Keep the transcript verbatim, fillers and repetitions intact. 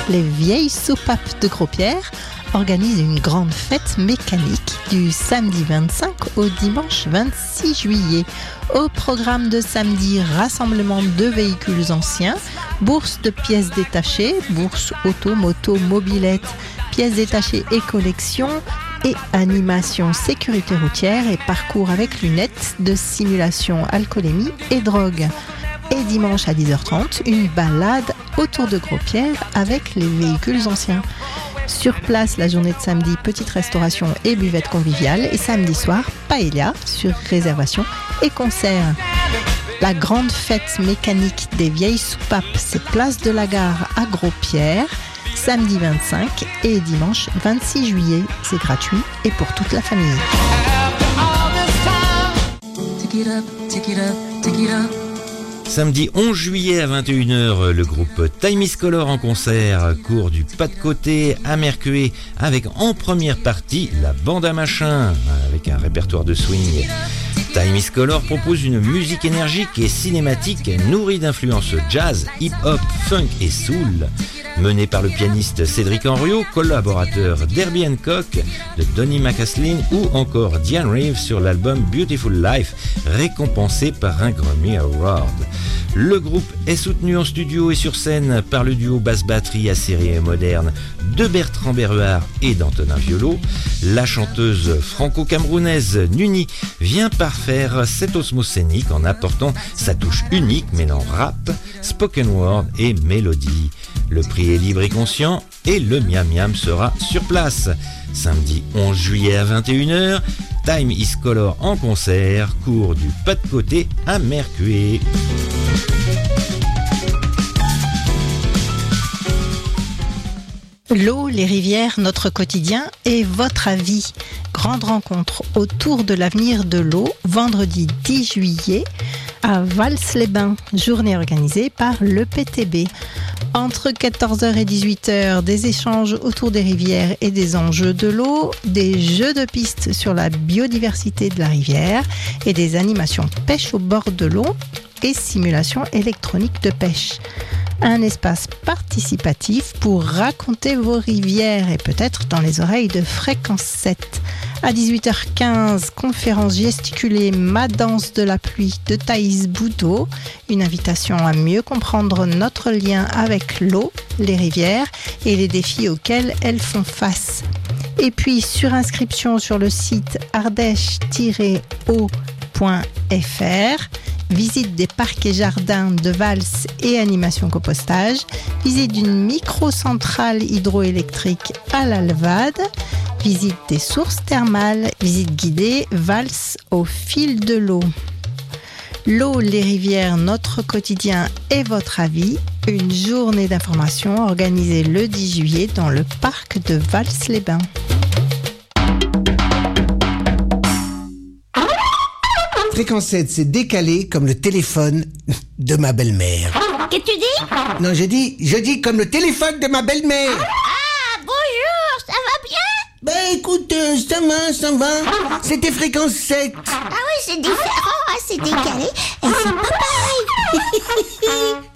les vieilles soupapes de Gros-Pierre organisent une grande fête mécanique du samedi vingt-cinq au dimanche vingt-six juillet. Au programme de samedi, rassemblement de véhicules anciens, bourse de pièces détachées, bourse auto, moto, mobilette, pièces détachées et collections, et animation sécurité routière et parcours avec lunettes de simulation alcoolémie et drogue. Et dimanche à dix heures trente, une balade autour de Gros-Pierre avec les véhicules anciens. Sur place, la journée de samedi, petite restauration et buvette conviviale. Et samedi soir, paella sur réservation et concert. La grande fête mécanique des vieilles soupapes, c'est place de la Gare à Gros-Pierre. Samedi vingt-cinq et dimanche vingt-six juillet. C'est gratuit et pour toute la famille. Samedi onze juillet à vingt et une heures, le groupe Time is Color en concert, cours du pas de côté à Mercué, avec en première partie la bande à machin, avec un répertoire de swing. Time is Color propose une musique énergique et cinématique nourrie d'influences jazz, hip-hop, funk et soul. Menée par le pianiste Cédric Henriot, collaborateur d'Herbie Hancock, de Donny McCaslin ou encore Diane Reeves sur l'album Beautiful Life, récompensé par un Grammy Award. Le groupe est soutenu en studio et sur scène par le duo basse-batterie acéré et moderne de Bertrand Berruard et d'Antonin Violo. La chanteuse franco-camerounaise Nuni vient parfaire cette osmose scénique en apportant sa touche unique mêlant rap, spoken word et mélodie. Le prix est libre et conscient et le miam miam sera sur place. Samedi onze juillet à vingt et une heures, Time is Color en concert, cours du pas de côté à Mercué. L'eau, les rivières, notre quotidien et votre avis. Grande rencontre autour de l'avenir de l'eau, vendredi dix juillet à Vals-les-Bains. Journée organisée par le P T B. Entre quatorze heures et dix-huit heures, des échanges autour des rivières et des enjeux de l'eau, des jeux de piste sur la biodiversité de la rivière et des animations pêche au bord de l'eau et simulation électronique de pêche. Un espace participatif pour raconter vos rivières et peut-être dans les oreilles de Fréquence sept. À dix-huit heures quinze, conférence gesticulée Ma danse de la pluie de Thaïs Boudot. Une invitation à mieux comprendre notre lien avec l'eau, les rivières et les défis auxquels elles font face. Et puis, sur inscription sur le site ardèche tiret eau point f r, visite des parcs et jardins de Vals et animation compostage, visite d'une microcentrale hydroélectrique à l'Alvade, visite des sources thermales, visite guidée Vals au fil de l'eau. L'eau, les rivières, notre quotidien et votre avis, une journée d'information organisée le dix juillet dans le parc de Vals-les-Bains. Fréquence sept, c'est décalé comme le téléphone de ma belle-mère. Qu'est-ce que tu dis? Non, je dis, je dis comme le téléphone de ma belle-mère. Ah, bonjour, ça va bien? Ben écoute, euh, ça va, ça va. C'était Fréquence sept. Ah oui, c'est différent, hein, c'est décalé et c'est pas pareil.